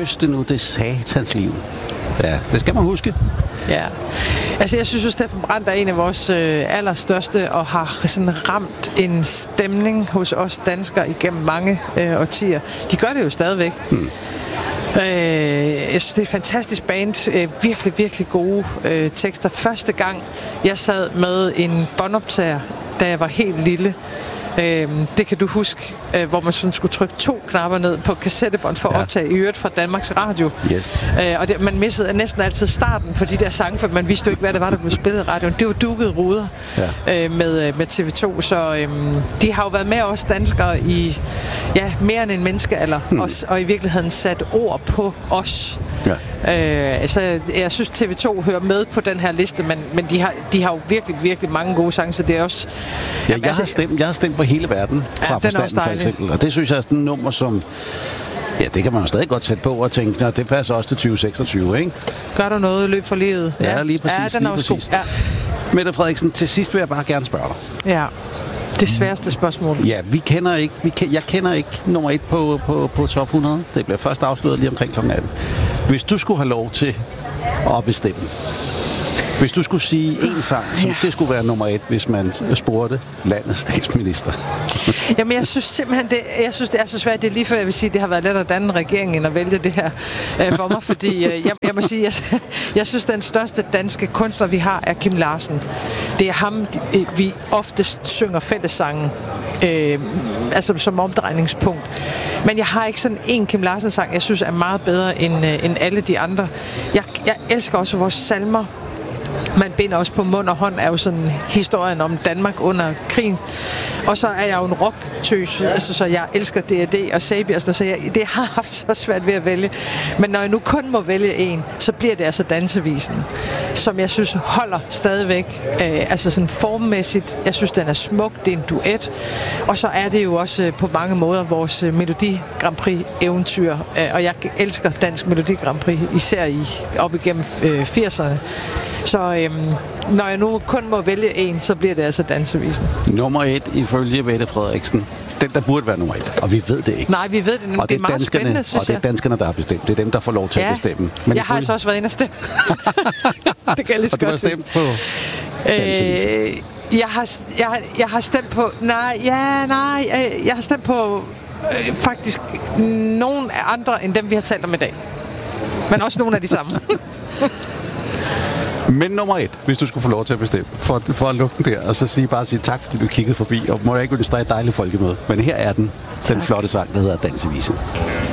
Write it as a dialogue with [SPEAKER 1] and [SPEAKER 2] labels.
[SPEAKER 1] høste nu det satans liv. Ja, det skal man huske.
[SPEAKER 2] Ja. Altså, jeg synes jo, Steffen Brandt er en af vores allerstørste og har sådan ramt en stemning hos os danskere igennem mange årtier. De gør det jo stadigvæk. Jeg synes, det er et fantastisk band. Virkelig, virkelig gode tekster. Første gang, jeg sad med en båndoptager, da jeg var helt lille. Det kan du huske, hvor man sådan skulle trykke 2 knapper ned på kassettebånd for at optage i øvrigt fra Danmarks Radio.
[SPEAKER 1] Yes.
[SPEAKER 2] Og man missede næsten altid starten på de der sange, for man vidste jo ikke, hvad det var, der blev spillet i radioen. Det var dukkede ruder med TV2, så de har jo været med os danskere i mere end en menneskealder, og i virkeligheden sat ord på os. Ja. Så jeg synes, TV2 hører med på den her liste, men de har jo virkelig, virkelig mange gode sange, så det er også...
[SPEAKER 1] Ja, jeg har stemt på hele verden fra Forstanden, for eksempel, og det synes jeg er sådan et nummer, som... Ja, det kan man jo stadig godt sætte på og tænke, det passer også til 2026, ikke?
[SPEAKER 2] Gør du noget løb for livet?
[SPEAKER 1] Ja, lige præcis.
[SPEAKER 2] Ja, den er også god. Ja.
[SPEAKER 1] Mette Frederiksen, til sidst vil jeg bare gerne spørge dig.
[SPEAKER 2] Ja, det sværeste spørgsmål.
[SPEAKER 1] Ja, jeg kender ikke nummer 1 på top 100. Det bliver først afsløret lige omkring kl. 18. Hvis du skulle have lov til at bestemme, hvis du skulle sige en sang, som det skulle være nummer 1, hvis man spurgte landets statsminister.
[SPEAKER 2] Jamen, jeg synes simpelthen, det er så svært. Det er lige før, jeg vil sige, det har været lettere at danne regeringen, end at vælge det her for mig, fordi jeg må sige, jeg synes, den største danske kunstner, vi har, er Kim Larsen. Det er ham, vi oftest synger fællessangen, altså som omdrejningspunkt. Men jeg har ikke sådan en Kim Larsen-sang, jeg synes er meget bedre end alle de andre. Jeg elsker også vores salmer. Man binder også på mund og hånd, er jo sådan historien om Danmark under krigen. Og så er jeg jo en rocktøs, altså, så jeg elsker D&D og Sabi, så det har haft så svært ved at vælge. Men når jeg nu kun må vælge en, så bliver det altså Dansevisen, som jeg synes holder stadigvæk, altså sådan formmæssigt. Jeg synes, den er smuk, det er en duet. Og så er det jo også på mange måder vores Melodi Grand Prix eventyr. Og jeg elsker Dansk Melodi Grand Prix, især op igennem 80'erne. Så når jeg nu kun må vælge en, så bliver det altså Dansevisen. Nummer 1 ifølge Mette Frederiksen. Den, der burde være nummer 1. Og vi ved det ikke. Nej, vi ved det. Og det er meget spændende, synes jeg. Og det er danskerne, der har bestemt. Det er dem, der får lov til at bestemme. Men jeg har altså også været inde og stemme. Det kan jeg lige så godt sige. Og du har stemt på Dansevisen? Jeg har stemt på... Jeg har stemt på faktisk nogle andre end dem, vi har talt om i dag. Men også nogle af de samme. Men nummer 1, hvis du skulle få lov til at bestemme, for at lukke den der, og så sige tak, fordi du kiggede forbi, og må jeg ikke ønske dig et dejligt folkemøde. Men her er den flotte sang, der hedder Dansevisen.